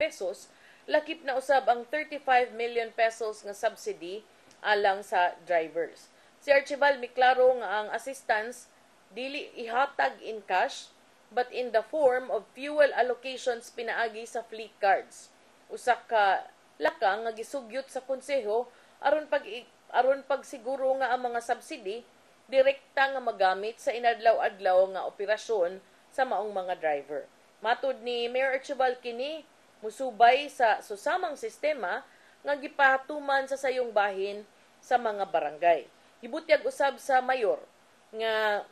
pesos, lakip na usab ang 35 million pesos nga subsidy alang sa drivers. Si Archival miklaro nga ang assistance dili ihatag in cash but in the form of fuel allocations pinaagi sa fleet cards. Usa ka laka nga gisugyot sa konseho aron pagsiguro nga ang mga subsidy direkta nga magamit sa inadlaw-adlaw nga operasyon sa maong mga driver. Matud ni Mayor Archival kini musubay sa susamang sistema nga gipahatuman sa sayong bahin sa mga barangay. Gibutyag usab sa mayor nga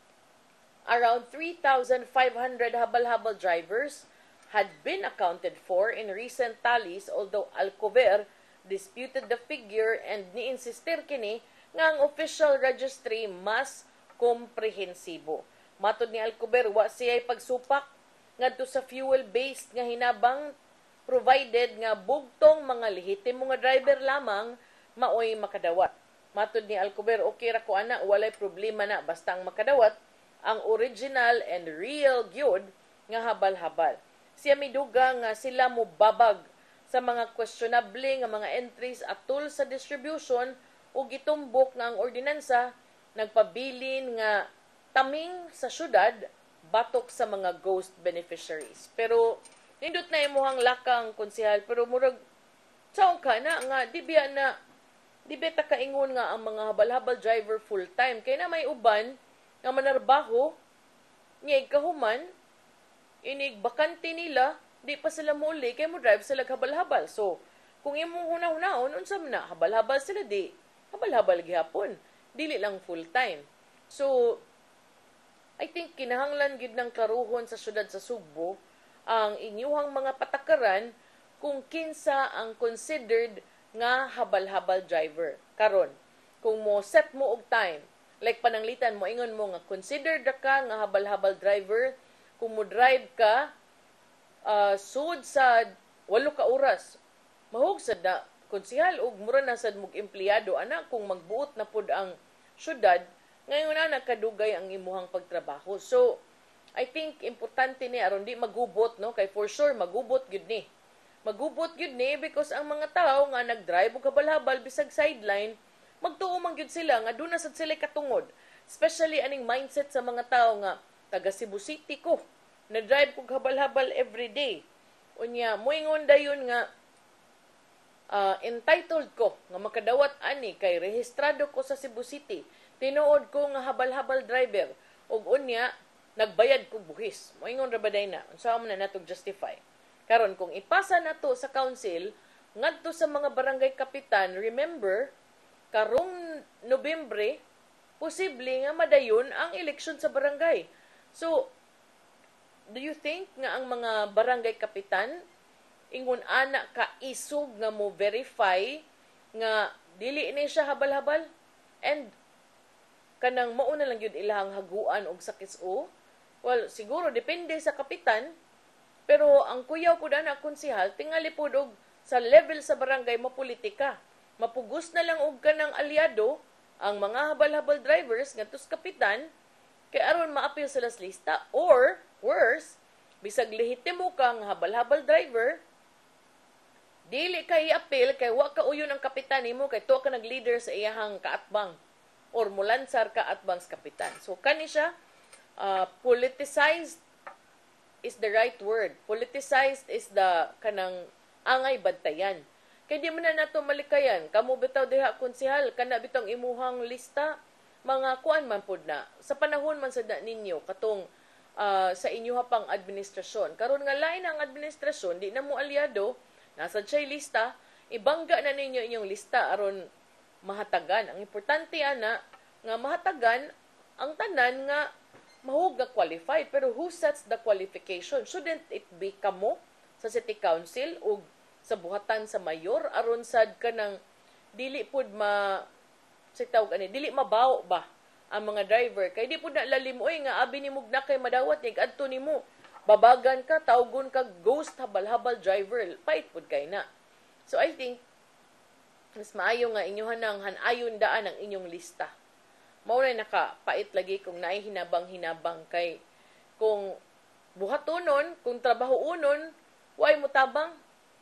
around 3,500 habal-habal drivers had been accounted for in recent tallies, although Alcover disputed the figure and ni-insistir kini nga ang official registry mas komprehensibo. Matod ni Alcover, wa siya'y pagsupak ngadto sa fuel-based nga hinabang provided nga bugtong mga lehitimo nga driver lamang maoy makadawat. Matod ni Alcover, okay ra ko ana, walay problema na basta ang makadawat ang original and real gyud nga habal-habal. Siya miduga nga sila mo babag sa mga questionable nga mga entries atol sa distribution ug gitumbok nga ang ordinansa nagpabilin nga taming sa syudad batok sa mga ghost beneficiaries. Pero nindot na imuhang lakang konsehal pero murag saong ka na nga di beta kaingon nga ang mga habal-habal driver full time kay na may uban nga manarbaho niya kahuman inig bakante nila di pa sila muli kay mo drive sila habal-habal. So kung imong hunahunahon unsa man na habal-habal sila di habal-habal gihapon dili lang full time. So I think kinahanglan gid ng klaruhon sa syudad sa Sugbo ang inyuhang mga patakaran kung kinsa ang considered nga habal-habal driver. Karon, kung mo set mo og time, like pananglitan mo, ingon mo nga considered ka nga habal-habal driver, kung mo drive ka, sud sa 8 ka oras, mahug sad na konsehal og mura na sad mog empleyado ana kung magbuot na pud ang syudad, ngayon na nakadugay ang imuhang pagtrabaho. So, I think importante ni aron di magubot no kay for sure magubot gyud ni. Magubot gyud ni because ang mga tao nga nagdrive og habal-habal bisag sideline magtuo man gyud sila nga duna sad sila katungod. Especially aning mindset sa mga tao nga taga Cebu City ko. Na-drive kog habal-habal every day. Unya moingon dayon nga entitled ko nga makadawat ani kay rehistrado ko sa Cebu City. Tinuod ko nga habal-habal driver ug unya nagbayad ko buhis. Moingon ra baday na. Unsa man na natong justify. Karon kung ipasa nato sa council ngadto sa mga barangay kapitan, remember karong Nobyembre posible nga madayon ang eleksyon sa barangay. So do you think nga ang mga barangay kapitan ingon ana ka isog nga mo verify nga dili ni siya habal-habal and kanang mao na lang gyud ilahang haguan og sakis-o? Well, siguro depende sa kapitan, pero ang kuyaw po na konsehal, tingali po og sa level sa barangay mapolitika. Mapugos na lang og kanang aliado ang mga habal-habal drivers ngadto sa kapitan kay aron maapil sila sa lista or worse, bisag lehitimo kang habal-habal driver, dili kay apil kay wa ka uyon ang kapitan nimo kay tuwa ka nag-leader sa iyahang kaatbang or mulansar ka atbang sa kapitan. So kani siya politicized is the right word. Politicized is the kanang angay bantayan. Kay di man na nato malikayan, kamo bitaw diha konsehal kana bitong imuhang lista mga kuan man pud na. Sa panahon man sad ninyo katong sa inyo pang administrasyon. Karon nga lain ang administrasyon, di na mo aliado, nasa siya lista, ibangga na ninyo inyong lista aron mahatagan. Ang importante ana nga mahatagan ang tanan nga mahug nga qualified. Pero who sets the qualification? Shouldn't it be kamo sa City Council o sa buhatan sa mayor aron sad kanang dili pud dili mabaw ba ang mga driver kay di pud na lalim oy nga abi nimog na kay madawat nig adto nimo babagan ka tawgon ka ghost habal-habal driver pait pud kay na. So I think mas maayo nga inyohan nang hanayon daan ang inyong lista. Mao na nakapait lagi kung naay hinabang-hinabang kay kung buhatonon, kung trabaho unon, way mo tabang